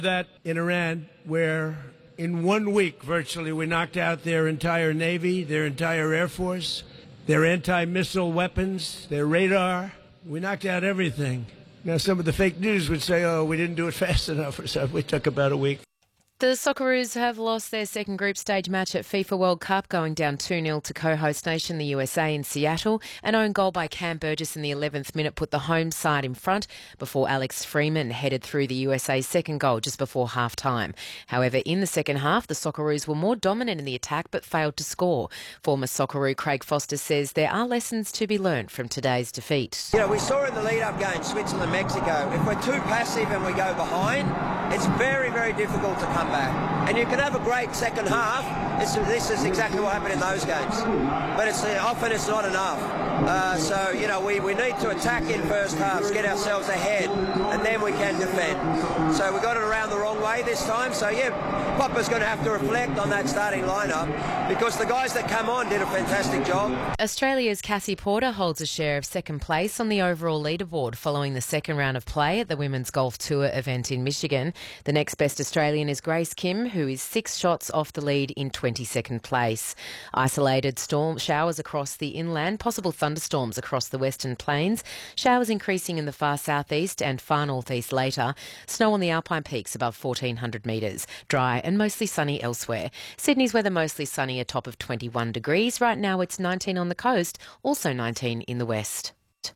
That in Iran, where in 1 week, virtually, we knocked out their entire Navy, their entire Air Force, their anti-missile weapons, their radar. We knocked out everything. Now, some of the fake news would say, oh, we didn't do it fast enough or something. We took about a week. The Socceroos have lost their second group stage match at FIFA World Cup, going down 2-0 to co-host nation the USA in Seattle. An own goal by Cam Burgess in the 11th minute put the home side in front before Alex Freeman headed through the USA's second goal just before half-time. However, in the second half, the Socceroos were more dominant in the attack but failed to score. Former Socceroo Craig Foster says there are lessons to be learnt from today's defeat. You know, we saw in the lead-up game, Switzerland-Mexico, if we're too passive and we go behind, it's very, very difficult to come back. And you can have a great second half. This is exactly what happened in those games. But often it's not enough. So, you know, we need to attack in first halves, get ourselves ahead, and then we can defend. So we got it around the wrong way this time. So, yeah, Popper's going to have to reflect on that starting lineup because the guys that come on did a fantastic job. Australia's Cassie Porter holds a share of second place on the overall leaderboard following the second round of play at the Women's Golf Tour event in Michigan. The next best Australian is Grace Kim, who is 6 shots off the lead in 22nd place. Isolated storm showers across the inland, possible thunderstorms across the Western Plains, showers increasing in the far southeast and far northeast later, snow on the Alpine peaks above 1,400 metres, dry and mostly sunny elsewhere. Sydney's weather mostly sunny, a top of 21 degrees. Right now it's 19 on the coast, also 19 in the west.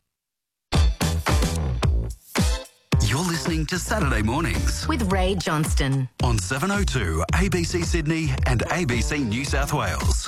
You're listening to Saturday Mornings with Ray Johnston on 702 ABC Sydney and ABC New South Wales.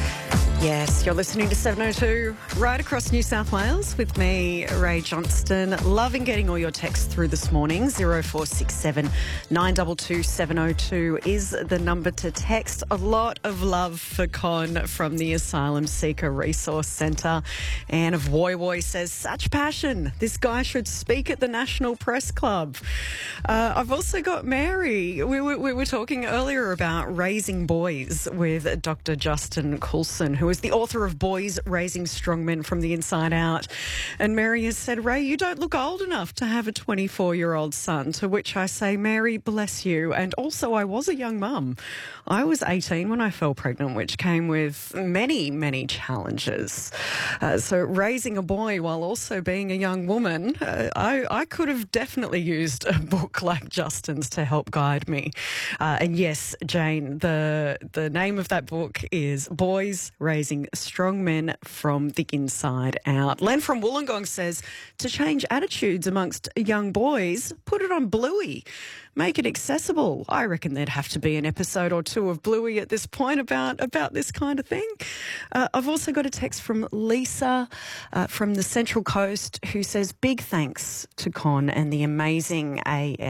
Yes, you're listening to 702 right across New South Wales with me, Ray Johnston. Loving getting all your texts through this morning. 0467 922 702 is the number to text. A lot of love for Con from the Asylum Seeker Resource Centre. Anne of Woy Woy says, such passion. This guy should speak at the National Press Club. I've also got Mary. We were talking earlier about raising boys with Dr. Justin Coulson, who is the author of Boys Raising Strong Men from the Inside Out. And Mary has said, Ray, you don't look old enough to have a 24-year-old son, to which I say, Mary, bless you. And also, I was a young mum. I was 18 when I fell pregnant, which came with many, many challenges. So raising a boy while also being a young woman, I could have definitely used a book like Justin's to help guide me. And yes, Jane, the name of that book is Boys Raising Strong Men from the Inside Out. Len from Wollongong says, to change attitudes amongst young boys, put it on Bluey. Make it accessible. I reckon there'd have to be an episode or two of Bluey at this point about this kind of thing. I've also got a text from Lisa from the Central Coast who says, big thanks to Con and the amazing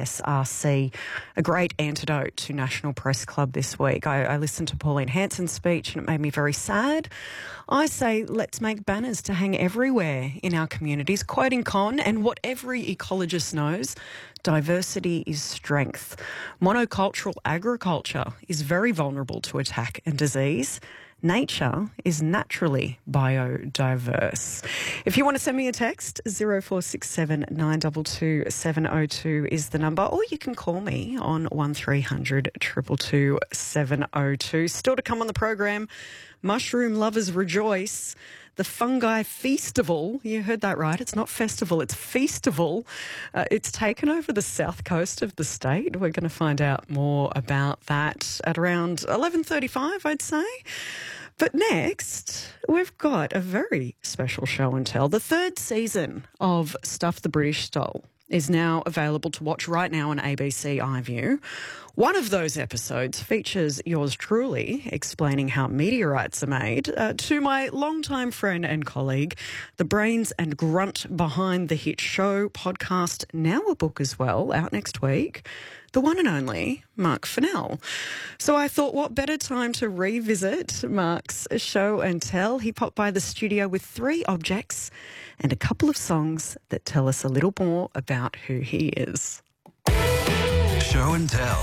ASRC. A great antidote to National Press Club this week. I listened to Pauline Hanson's speech and it made me very sad. I say let's make banners to hang everywhere in our communities, quoting Con and what every ecologist knows, diversity is strength. Monocultural agriculture is very vulnerable to attack and disease. Nature is naturally biodiverse. If you want to send me a text, 0467 922 702 is the number, or you can call me on 1300 222 702. Still to come on the program, mushroom lovers rejoice. The Fungi Feastival, you heard that right, it's not festival, it's Feastival. It's taken over the south coast of the state. We're going to find out more about that at around 11:35, I'd say. But next, we've got a very special show and tell. The third season of Stuff the British Stole is now available to watch right now on ABC iView. One of those episodes features yours truly explaining how meteorites are made to my longtime friend and colleague, the brains and grunt behind the hit show, podcast, now a book as well, out next week, the one and only Mark Fennell. So I thought, what better time to revisit Mark's show and tell? He popped by the studio with 3 objects and a couple of songs that tell us a little more about who he is. Show and tell.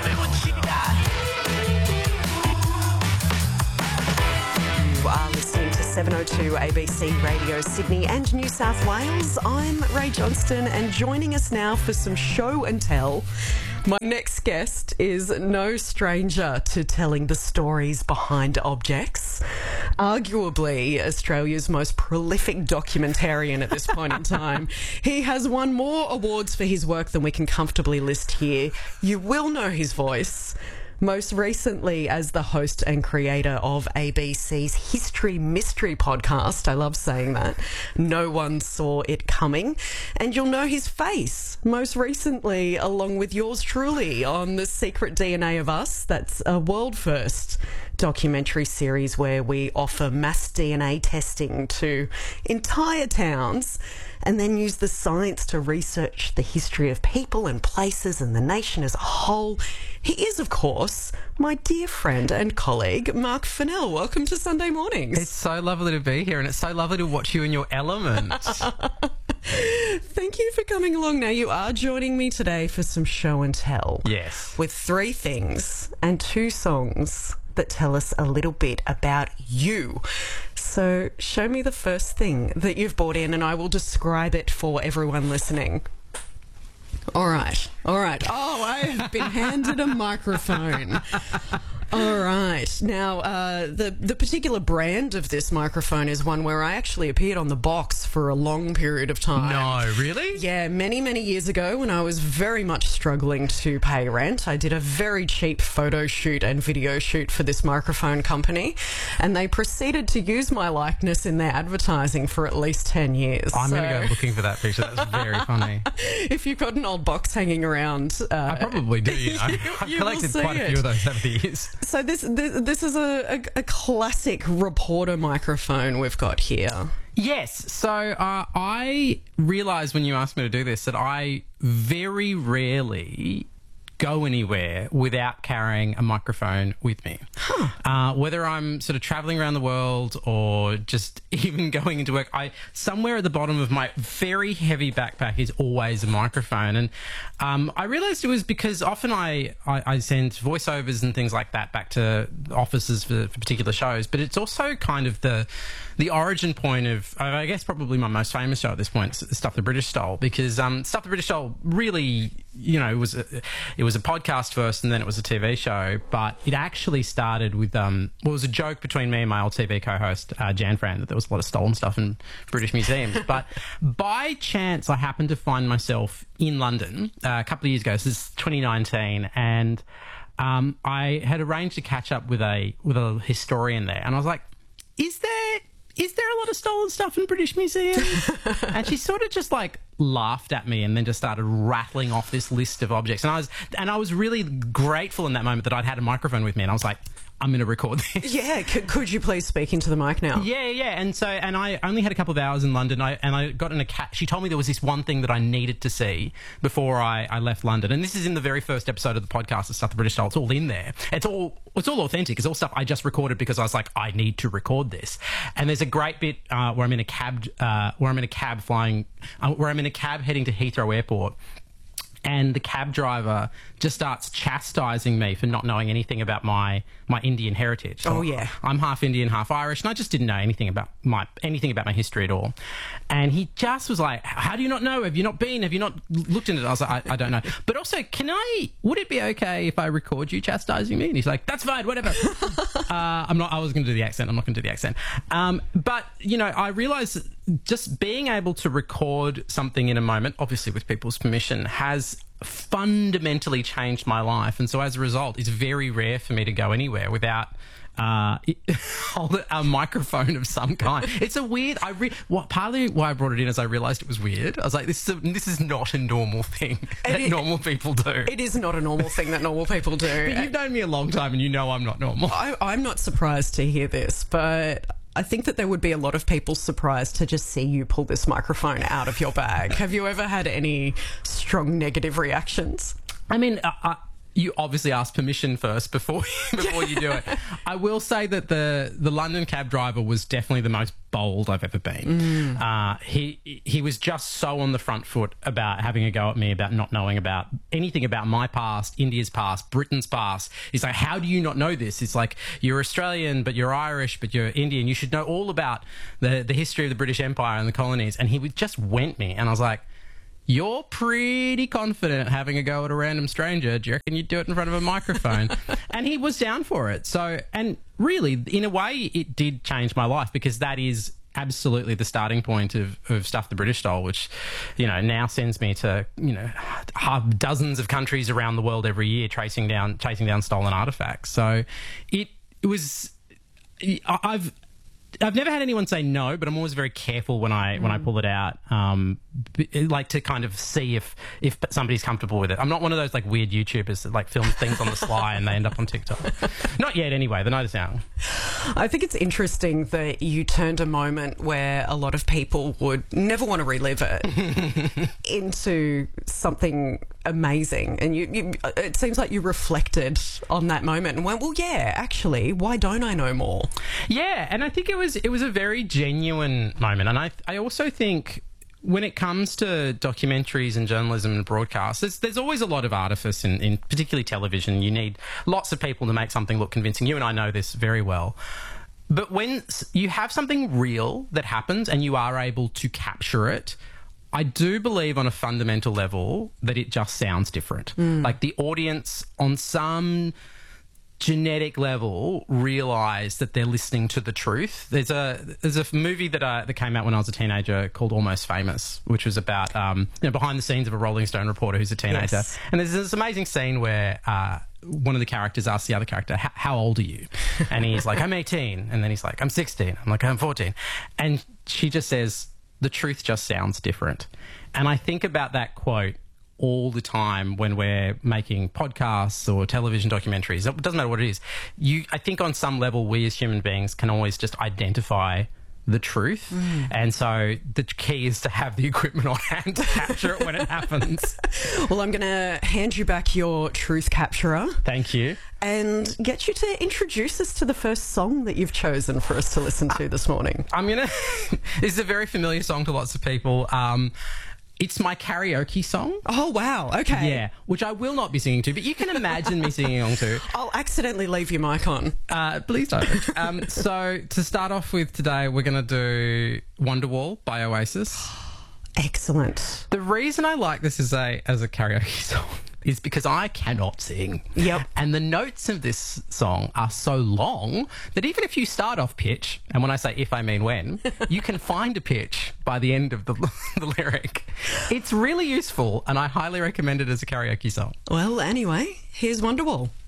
You are listening to 702 ABC Radio Sydney and New South Wales. I'm Ray Johnston, and joining us now for some show and tell, My next guest is no stranger to telling the stories behind objects. Arguably Australia's most prolific documentarian at this point in time. He has won more awards for his work than we can comfortably list here. You will know his voice. Most recently as the host and creator of ABC's History Mystery podcast. I love saying that. No one saw it coming. And you'll know his face most recently along with yours truly on The Secret DNA of Us. That's a world first documentary series where we offer mass DNA testing to entire towns and then use the science to research the history of people and places and the nation as a whole. He is, of course, my dear friend and colleague, Mark Fennell. Welcome to Sunday Mornings. It's so lovely to be here, and it's so lovely to watch you in your element. Thank you for coming along. Now, you are joining me today for some show and tell. Yes. With 3 things and 2 songs that tell us a little bit about you. So show me the first thing that you've brought in and I will describe it for everyone listening. All right. Oh, I have been handed a microphone. All right. Now, the particular brand of this microphone is one where I actually appeared on The Box for a long period of time. No, really? Yeah, many, many years ago when I was very much struggling to pay rent, I did a very cheap photo shoot and video shoot for this microphone company, and they proceeded to use my likeness in their advertising for at least 10 years. I'm going to go looking for that picture. That's very funny. If you've got an old box hanging around... I probably do, you know. I've collected quite a few of those over the years. So this is a classic reporter microphone we've got here. Yes. So I realised when you asked me to do this that I very rarely go anywhere without carrying a microphone with me. Whether I'm sort of travelling around the world or just even going into work, somewhere at the bottom of my very heavy backpack is always a microphone. And I realised it was because often I send voiceovers and things like that back to offices for particular shows, but it's also kind of the origin point of, I guess, probably my most famous show at this point, Stuff the British Stole, because Stuff the British Stole really, you know, it was a podcast first and then it was a TV show, but it actually started with, it was a joke between me and my old TV co-host, Jan Fran, that there was a lot of stolen stuff in British museums. But by chance, I happened to find myself in London a couple of years ago. This is 2019, and I had arranged to catch up with a historian there, and I was like, is there a lot of stolen stuff in British museums? And she sort of just like laughed at me and then just started rattling off this list of objects. And I was really grateful in that moment that I'd had a microphone with me, and I was like, I'm going to record this. Yeah, could you please speak into the mic now? Yeah. And I only had a couple of hours in London. I got in a cab. She told me there was this one thing that I needed to see before I left London. And this is in the very first episode of the podcast of Stuff the British Stole. It's all in there. It's all authentic. It's all stuff I just recorded because I was like, I need to record this. And there's a great bit where I'm in a cab heading to Heathrow Airport. And the cab driver just starts chastising me for not knowing anything about my Indian heritage. So yeah. I'm half Indian, half Irish, and I just didn't know anything about my history at all. And he just was like, how do you not know? Have you not been? Have you not looked into it? I was like, I don't know. But also, would it be okay if I record you chastising me? And he's like, that's fine, whatever. I was going to do the accent. I'm not going to do the accent. But, you know, I realised just being able to record something in a moment, obviously with people's permission, has fundamentally changed my life. And so as a result, it's very rare for me to go anywhere without a microphone of some kind. It's a weird... partly why I brought it in is I realised it was weird. I was like, this is not a normal thing that normal people do. It is not a normal thing that normal people do. But you've known me a long time and you know I'm not normal. I'm not surprised to hear this, but I think that there would be a lot of people surprised to just see you pull this microphone out of your bag. Have you ever had any strong negative reactions? I mean, you obviously ask permission first before you do it. I will say that the London cab driver was definitely the most bold I've ever been. He was just so on the front foot about having a go at me, about not knowing about anything about my past, India's past, Britain's past. He's like, how do you not know this? It's like, you're Australian, but you're Irish, but you're Indian. You should know all about the history of the British Empire and the colonies. And he would just went me. And I was like, you're pretty confident having a go at a random stranger. Do you reckon you'd do it in front of a microphone? And he was down for it. So, and really, in a way, it did change my life, because that is absolutely the starting point of Stuff the British Stole, which, now sends me to, dozens of countries around the world every year chasing down stolen artifacts. So it was... I've never had anyone say no, but I'm always very careful when I pull it out, like to kind of see if somebody's comfortable with it. I'm not one of those like weird YouTubers that like film things on the sly and they end up on TikTok. Not yet, anyway. The night is young. I think it's interesting that you turned a moment where a lot of people would never want to relive it into something amazing, and you it seems like you reflected on that moment and went, well, yeah, actually, why don't I know more? Yeah, and I think it was a very genuine moment, and I also think when it comes to documentaries and journalism and broadcasts, there's always a lot of artifice in particularly television. You need lots of people to make something look convincing. You and I know this very well. But when you have something real that happens and you are able to capture it, I do believe on a fundamental level that it just sounds different. Like the audience on some genetic level realise that they're listening to the truth. There's a movie that came out when I was a teenager called Almost Famous, which was about behind the scenes of a Rolling Stone reporter who's a teenager. Yes. And there's this amazing scene where one of the characters asks the other character, how old are you? And he's like, I'm 18. And then he's like, I'm 16. I'm like, I'm 14. And she just says, the truth just sounds different. And I think about that quote all the time when we're making podcasts or television documentaries. It doesn't matter what it is. I think on some level, we as human beings can always just identify the truth. And so the key is to have the equipment on hand to capture it when it happens. Well, I'm going to hand you back your truth capturer. Thank you. And get you to introduce us to the first song that you've chosen for us to listen to this morning. This is a very familiar song to lots of people. It's my karaoke song. Oh, wow. Okay. Yeah, which I will not be singing to, but you can imagine me singing along to. I'll accidentally leave your mic on. Please don't. So to start off with today, we're going to do Wonderwall by Oasis. Excellent. The reason I like this as a karaoke song is because I cannot sing. Yep. And the notes of this song are so long that even if you start off pitch, and when I say if, I mean when, you can find a pitch by the end of the lyric. It's really useful, and I highly recommend it as a karaoke song. Well, anyway, here's Wonderwall.